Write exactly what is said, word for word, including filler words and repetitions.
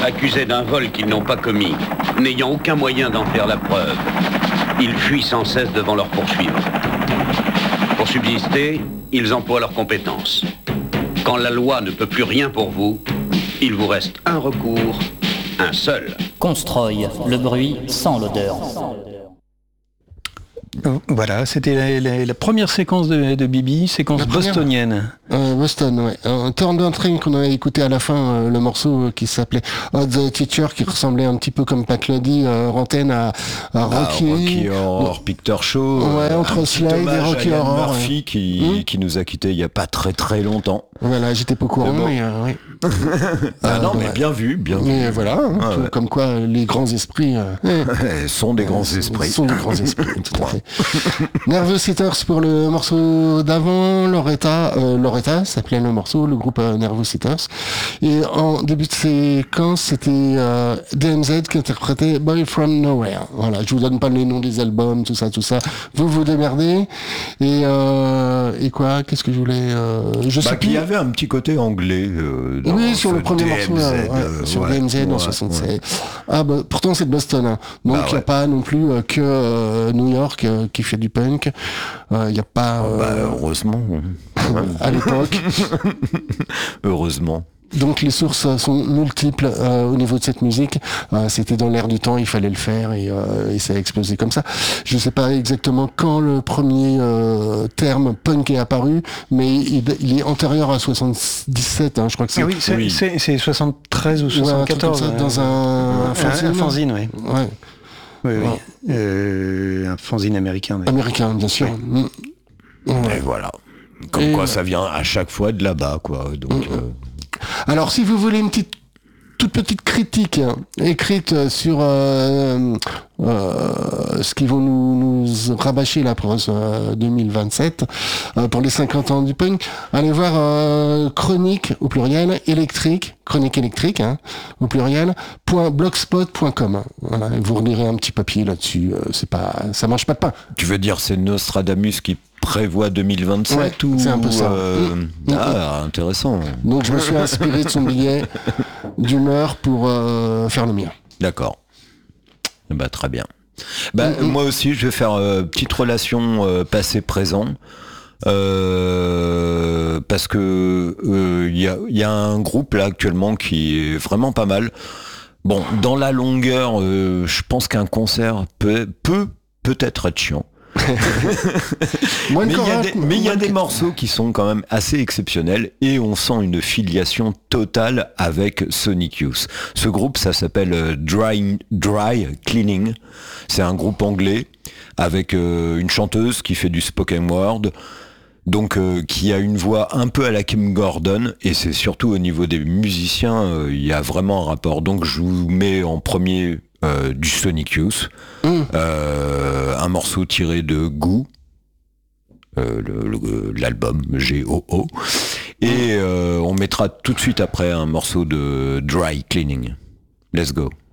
accusés d'un vol qu'ils n'ont pas commis, n'ayant aucun moyen d'en faire la preuve. Ils fuient sans cesse devant leurs poursuivants. Pour subsister, ils emploient leurs compétences. Quand la loi ne peut plus rien pour vous, il vous reste un recours, un seul. Constroy, le bruit sans l'odeur. Voilà, c'était la, la, la première séquence de, de Bibi, séquence bostonienne. Euh, Boston, ouais. Un Turn Down Train qu'on avait écouté à la fin, euh, le morceau qui s'appelait Oh the Teacher, qui ressemblait un petit peu comme Pat l'a dit, euh, Rantaine à, à Rocky. Ah, Rocky Horror Picture Show. Ouais, entre Slide et Rocky Horror. Murphy ouais. qui, mmh. qui nous a quittés il y a pas très très longtemps. Voilà, j'étais pas au courant, bon. mais euh, oui. ah non, euh, mais ouais. bien vu, bien mais vu. voilà, hein, ah, tout, ouais. comme quoi les grands esprits euh, sont des grands euh, esprits. Sont des grands esprits, tout à fait. Nervous Eaters pour le morceau d'avant, Loretta, euh, Loretta s'appelait le morceau, le groupe euh, Nervous Eaters. Et en début de séquence, c'était euh, D M Z qui interprétait Boy From Nowhere. Voilà, je vous donne pas les noms des albums, tout ça, tout ça. Vous vous démerdez. Et euh, et quoi Qu'est-ce que je voulais euh, Je bah, sais qu'il plus. y avait un petit côté anglais. Euh, dans oui, sur le premier D M Z, morceau, là, ouais, euh, sur ouais, D M Z en ouais, soixante-sept. ouais. Ah bah pourtant c'est de Boston, hein. Donc il bah, n'y a ouais. pas non plus euh, que euh, New York euh, qui fait du punk. Il euh, n'y a pas. Euh, bah, heureusement. à l'époque. Heureusement. Donc les sources sont multiples euh, au niveau de cette musique. Euh, c'était dans l'air du temps, il fallait le faire et, euh, et ça a explosé comme ça. Je ne sais pas exactement quand le premier euh, terme punk est apparu, mais il, il est antérieur à soixante-dix-sept. Hein, je crois que c'est. Ah oui, c'est, oui. c'est, c'est soixante-treize ou soixante-quatorze. Ouais, un dans un, un fanzine. Un, un fanzine, oui. Ouais. Oui, oui. Ouais. Euh, un fanzine américain. D'ailleurs. Américain, bien sûr. Oui. Mmh. Ouais. Et voilà. Comme et quoi, euh... ça vient à chaque fois de là-bas, quoi. Donc. Mmh. Euh... Alors, si vous voulez une petite, toute petite critique hein, écrite sur euh, euh, ce qu'ils vont nous, nous rabâcher là pour euh, deux mille vingt-sept, euh, pour les cinquante ans du punk, allez voir euh, chronique au pluriel électrique, chronique électrique hein, au pluriel point blogspot point com. Voilà, vous relirez un petit papier là-dessus. Euh, c'est pas, ça mange pas de pain. Tu veux dire c'est Nostradamus qui prévoit deux mille vingt-sept ouais, ou c'est un peu ça. Euh... Mmh. Ah, mmh. Intéressant. Donc je me suis inspiré de son billet d'humeur pour euh, faire le mien. D'accord. Bah très bien. Bah mmh. moi aussi je vais faire euh, petite relation euh, passé-présent. Euh, parce que il euh, y a il y a un groupe là actuellement qui est vraiment pas mal. Bon, dans la longueur, euh, je pense qu'un concert peut peut peut-être être chiant. mais il y a des, mais il y a des morceaux qui sont quand même assez exceptionnels et on sent une filiation totale avec Sonic Youth. Ce groupe, ça s'appelle Dry, Dry Cleaning. C'est un groupe anglais avec euh, une chanteuse qui fait du spoken word. Donc euh, qui a une voix un peu à la Kim Gordon et c'est surtout au niveau des musiciens il euh, y a vraiment un rapport. Donc je vous mets en premier euh, du Sonic Youth, mmh. euh, un morceau tiré de Goo, euh, le, le, l'album G O O, et euh, on mettra tout de suite après un morceau de Dry Cleaning. Let's go.